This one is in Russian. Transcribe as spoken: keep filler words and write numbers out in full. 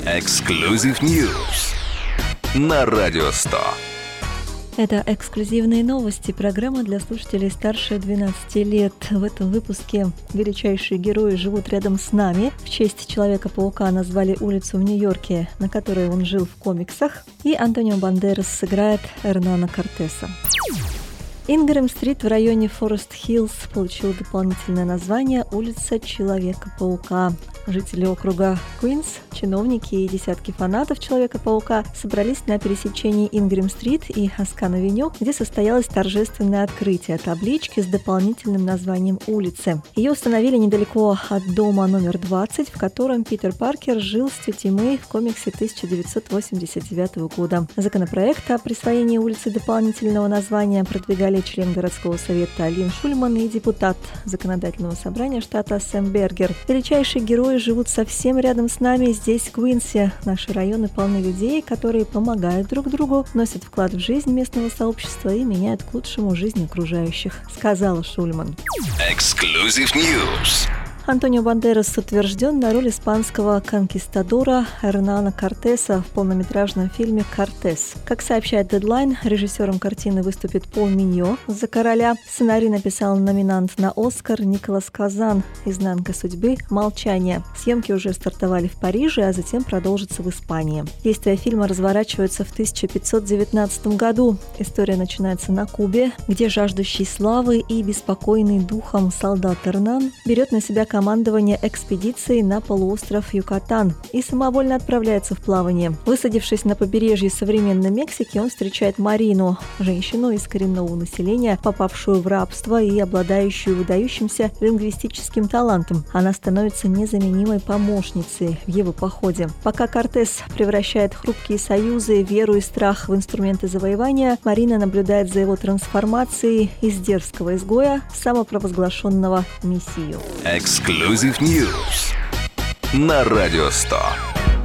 Exclusive News на Радио сто. Это эксклюзивные новости, программа для слушателей старше двенадцати лет. В этом выпуске величайшие герои живут рядом с нами. В честь Человека-паука назвали улицу в Нью-Йорке, на которой он жил в комиксах. И Антонио Бандерас сыграет Эрнана Кортеса. Ингрэм-стрит в районе Форест-Хиллз получил дополнительное название «Улица Человека-паука». Жители округа Куинс, чиновники и десятки фанатов Человека-паука собрались на пересечении Ингрэм-стрит и Аскан-авеню, где состоялось торжественное открытие таблички с дополнительным названием улицы. Ее установили недалеко от дома номер двадцать, в котором Питер Паркер жил с тетей Мэй в комиксе тысяча девятьсот восемьдесят девятого года. Законопроект о присвоении улицы дополнительного названия продвигали член городского совета Лин Шульман и депутат законодательного собрания штата Сэм Бергер. Величайшие герои живут совсем рядом с нами, здесь, в Куинсе. Наши районы полны людей, которые помогают друг другу, носят вклад в жизнь местного сообщества и меняют к лучшему жизнь окружающих, сказала Шульман. Exclusive News. Антонио Бандерас утвержден на роль испанского конкистадора Эрнана Кортеса в полнометражном фильме «Кортес». Как сообщает Deadline, режиссером картины выступит Пол Миньо за короля. Сценарий написал номинант на «Оскар» Николас Казан. «Изнанка судьбы. Молчание». Съемки уже стартовали в Париже, а затем продолжатся в Испании. Действие фильма разворачивается в тысяча пятьсот девятнадцатом году. История начинается на Кубе, где жаждущий славы и беспокойный духом солдат Эрнан берет на себя командование экспедицией на полуостров Юкатан и самовольно отправляется в плавание. Высадившись на побережье современной Мексики, он встречает Марину, женщину из коренного населения, попавшую в рабство и обладающую выдающимся лингвистическим талантом. Она становится незаменимой помощницей в его походе. Пока Кортес превращает хрупкие союзы, веру и страх в инструменты завоевания, Марина наблюдает за его трансформацией из дерзкого изгоя в самопровозглашенного мессию. Exclusive News на Радио сто.